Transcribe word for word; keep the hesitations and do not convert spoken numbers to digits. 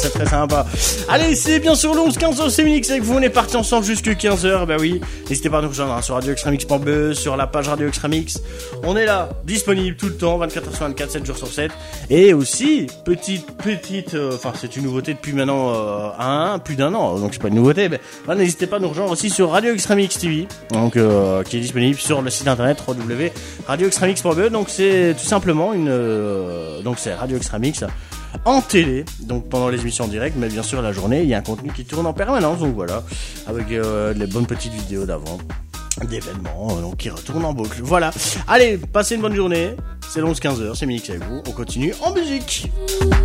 C'est très sympa. Allez, c'est bien sûr l'onze quinze heures, c'est Minix avec vous. On est parti ensemble jusque quinze heures. Bah oui. N'hésitez pas à nous rejoindre hein, sur radio extra mix point b e, sur la page Radio Extra Mix. On est là, disponible tout le temps, vingt-quatre heures sur vingt-quatre, sept jours sur sept. Et aussi, petite, petite, enfin, euh, c'est une nouveauté depuis maintenant euh, un, plus d'un an. Donc c'est pas une nouveauté. Mais bah, n'hésitez pas à nous rejoindre aussi sur Radio Extra Mix T V. Donc, euh, qui est disponible sur le site internet w w w point radio extra mix point b e. Donc c'est tout simplement une, euh, donc c'est Radio Extra Mix en télé, donc pendant les émissions en direct, mais bien sûr la journée, il y a un contenu qui tourne en permanence, donc voilà, avec euh, les bonnes petites vidéos d'avant, d'événements, euh, donc qui retournent en boucle. Voilà. Allez, passez une bonne journée. C'est l'onze quinze heures, c'est Minix avec vous. On continue en musique.